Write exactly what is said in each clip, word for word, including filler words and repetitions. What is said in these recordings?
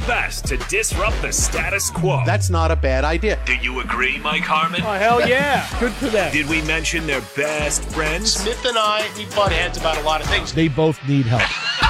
Best to disrupt the status quo. That's not a bad idea. Do you agree, Mike Harmon? Oh, hell yeah. Good for them. Did we mention their best friends? Smith and I, we butt heads about a lot of things. They both need help.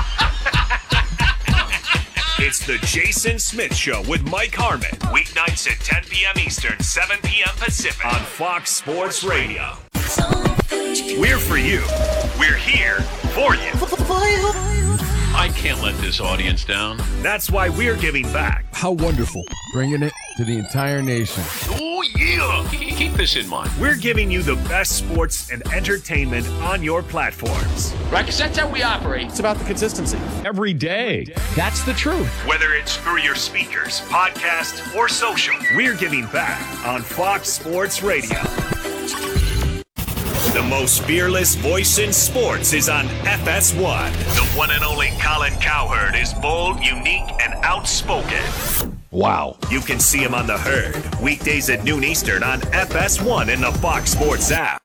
It's the Jason Smith Show with Mike Harmon. Weeknights at ten p.m. Eastern, seven p.m. Pacific on Fox Sports Radio. We're for you. We're here for you. I can't let this audience down. That's why we're giving back. How wonderful. Bringing it to the entire nation. Oh, yeah. Keep this in mind. We're giving you the best sports and entertainment on your platforms. Right, because that's how we operate. It's about the consistency. Every day. That's the truth. Whether it's through your speakers, podcast, or social, we're giving back on Fox Sports Radio. The most fearless voice in sports is on F S one. The one and only Colin Cowherd is bold, unique, and outspoken. Wow. You can see him on The Herd, weekdays at noon Eastern on F S one in the Fox Sports app.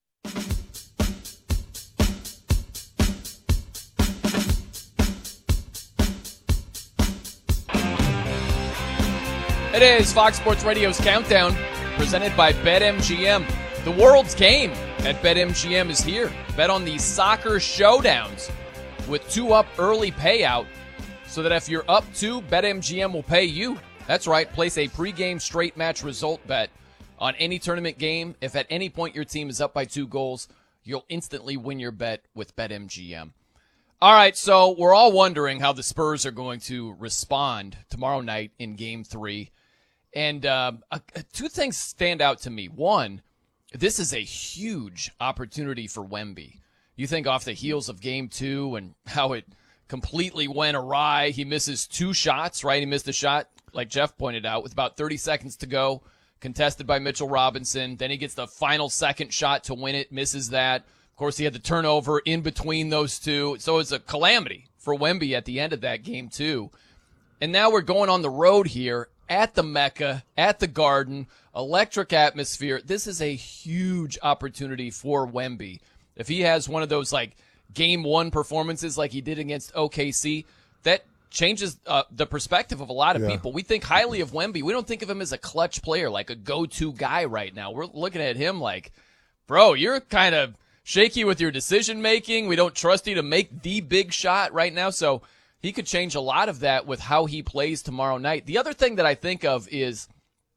It is Fox Sports Radio's Countdown, presented by BetMGM. The world's game at BetMGM is here. Bet on the soccer showdowns with two up early payout so that if you're up two, BetMGM will pay you. That's right. Place a pregame straight match result bet on any tournament game. If at any point your team is up by two goals, you'll instantly win your bet with BetMGM. All right, so we're all wondering how the Spurs are going to respond tomorrow night in Game three. And uh, uh, two things stand out to me. One, this is a huge opportunity for Wemby. You think off the heels of Game two and how it completely went awry. He misses two shots, right? He missed a shot, like Jeff pointed out, with about thirty seconds to go, contested by Mitchell Robinson. Then he gets the final second shot to win it, misses that. Of course, he had the turnover in between those two. So it's a calamity for Wemby at the end of that Game two. And now we're going on the road here at the Mecca, at the Garden, electric atmosphere. This is a huge opportunity for Wemby. If he has one of those like game one performances like he did against O K C, that changes uh, the perspective of a lot of yeah. people. We think highly of Wemby. We don't think of him as a clutch player, like a go-to guy right now. We're looking at him like, bro, you're kind of shaky with your decision-making. We don't trust you to make the big shot right now. So he could change a lot of that with how he plays tomorrow night. The other thing that I think of is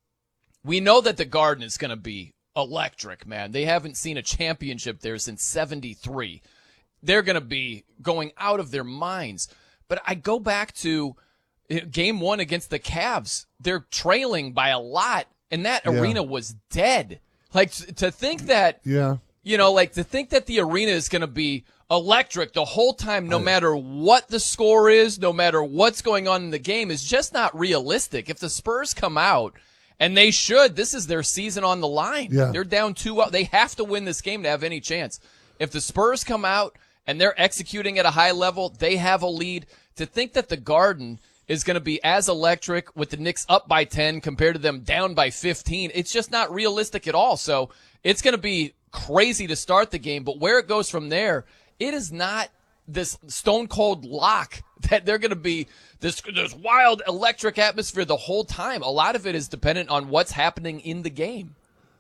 we know that the Garden is going to be electric, man. They haven't seen a championship there since seventy-three. They're going to be going out of their minds. But I go back to game one against the Cavs. They're trailing by a lot, and that yeah. arena was dead. Like, to think that, yeah. you know, like to think that the arena is going to be electric the whole time, no matter what the score is, no matter what's going on in the game, is just not realistic. If the Spurs come out, and they should, this is their season on the line. Yeah. They're down two up. They have to win this game to have any chance. If the Spurs come out and they're executing at a high level, they have a lead. To think that the Garden is going to be as electric with the Knicks up by ten compared to them down by fifteen, it's just not realistic at all. So it's going to be crazy to start the game, but where it goes from there, it is not this stone cold lock that they're going to be this this wild electric atmosphere the whole time. A lot of it is dependent on what's happening in the game.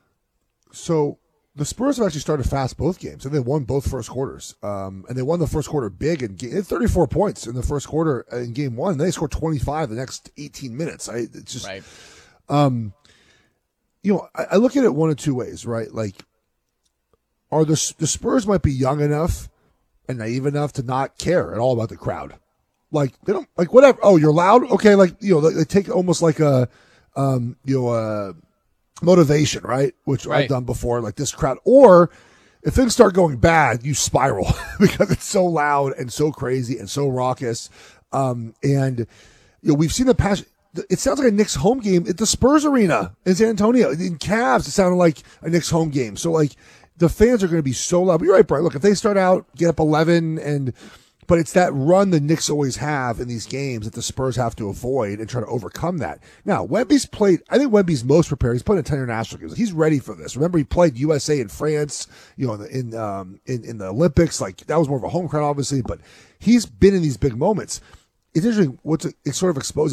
So the Spurs have actually started fast both games, and they won both first quarters. Um, and they won the first quarter big, and get thirty-four points in the first quarter in game one. And they scored twenty-five the next eighteen minutes. I, it's just, right. um, you know, I, I look at it one of two ways, right? Like, are the the Spurs might be young enough and naive enough to not care at all about the crowd. Like, they don't, like, whatever. Oh, you're loud? Okay, like, you know, they, they take almost like a, um, you know, uh, motivation, right? Which right. I've done before, like this crowd. Or if things start going bad, you spiral because it's so loud and so crazy and so raucous. Um, and, you know, we've seen the past. It sounds like a Knicks home game at the Spurs arena in San Antonio. In Cavs, it sounded like a Knicks home game. So, like, the fans are going to be so loud. But you're right, Brian. Look, if they start out, get up eleven, and but it's that run the Knicks always have in these games that the Spurs have to avoid and try to overcome that. Now, Wemby's played, I think Wemby's most prepared. He's played in ten international games. He's ready for this. Remember, he played U S A in France, you know, in, in, um, in, in the Olympics. Like, that was more of a home crowd, obviously, but he's been in these big moments. It's interesting. What's it, it's sort of exposing